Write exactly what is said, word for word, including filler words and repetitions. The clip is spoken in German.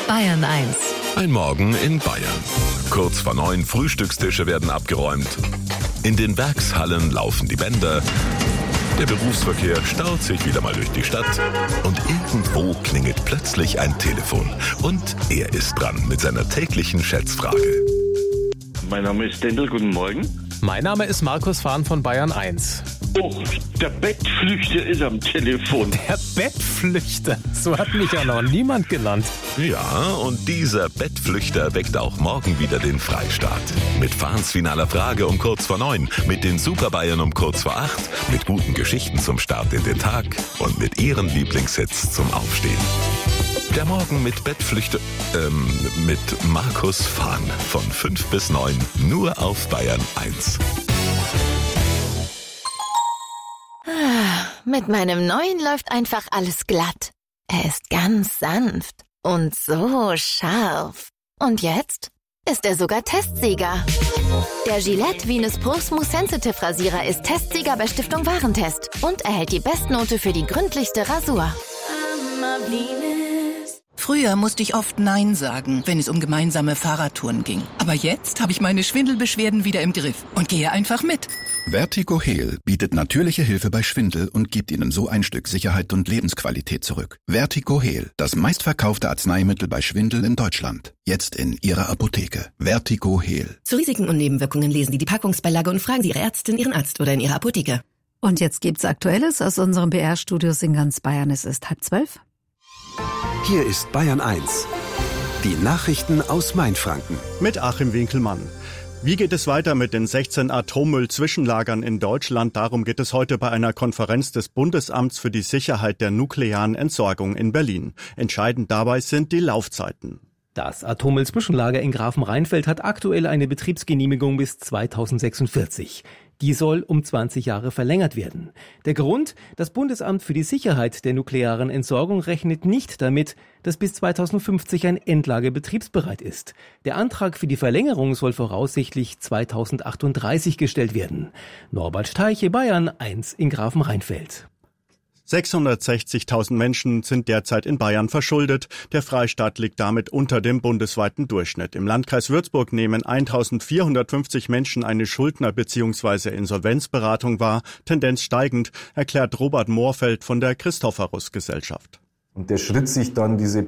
Bayern eins. Ein Morgen in Bayern. Kurz vor neun Frühstückstische werden abgeräumt. In den Werkshallen laufen die Bänder. Der Berufsverkehr staut sich wieder mal durch die Stadt. Und irgendwo klingelt plötzlich ein Telefon. Und er ist dran mit seiner täglichen Schätzfrage. Mein Name ist Stendel, guten Morgen. Mein Name ist Markus Fahn von Bayern eins. Oh, der Bettflüchter ist am Telefon. Der Bettflüchter? So hat mich ja noch niemand genannt. Ja, und dieser Bettflüchter weckt auch morgen wieder den Freistaat. Mit Fahns finaler Frage um kurz vor neun, mit den Superbayern um kurz vor acht, mit guten Geschichten zum Start in den Tag und mit ihren Lieblingshits zum Aufstehen. Der Morgen mit Bettflüchter, ähm, mit Markus Fahn von fünf bis neun, nur auf Bayern eins. Mit meinem neuen läuft einfach alles glatt. Er ist ganz sanft und so scharf. Und jetzt ist er sogar Testsieger. Der Gillette Venus Pro Smooth Sensitive Rasierer ist Testsieger bei Stiftung Warentest und erhält die Bestnote für die gründlichste Rasur. Früher musste ich oft Nein sagen, wenn es um gemeinsame Fahrradtouren ging. Aber jetzt habe ich meine Schwindelbeschwerden wieder im Griff und gehe einfach mit. Vertigo Heal bietet natürliche Hilfe bei Schwindel und gibt Ihnen so ein Stück Sicherheit und Lebensqualität zurück. Vertigo Heal, das meistverkaufte Arzneimittel bei Schwindel in Deutschland. Jetzt in Ihrer Apotheke. Vertigo Heal. Zu Risiken und Nebenwirkungen lesen Sie die Packungsbeilage und fragen Sie Ihre Ärztin, Ihren Arzt oder in Ihrer Apotheke. Und jetzt gibt's Aktuelles aus unserem B R-Studios in ganz Bayern. Es ist halb zwölf. Hier ist Bayern eins. Die Nachrichten aus Mainfranken. Mit Achim Winkelmann. Wie geht es weiter mit den sechzehn Atommüll-Zwischenlagern in Deutschland? Darum geht es heute bei einer Konferenz des Bundesamts für die Sicherheit der nuklearen Entsorgung in Berlin. Entscheidend dabei sind die Laufzeiten. Das Atommüll-Zwischenlager in Grafenrheinfeld hat aktuell eine Betriebsgenehmigung bis zweitausendsechsundvierzig. Die soll um zwanzig Jahre verlängert werden. Der Grund? Das Bundesamt für die Sicherheit der nuklearen Entsorgung rechnet nicht damit, dass bis zweitausendfünfzig ein Endlager betriebsbereit ist. Der Antrag für die Verlängerung soll voraussichtlich zweitausendachtunddreißig gestellt werden. Norbert Teiche, Bayern eins in Grafenrheinfeld. sechshundertsechzigtausend Menschen sind derzeit in Bayern verschuldet. Der Freistaat liegt damit unter dem bundesweiten Durchschnitt. Im Landkreis Würzburg nehmen eintausendvierhundertfünfzig Menschen eine Schuldner- bzw. Insolvenzberatung wahr. Tendenz steigend, erklärt Robert Moorfeld von der Christophorus-Gesellschaft. Und der Schritt, sich dann diese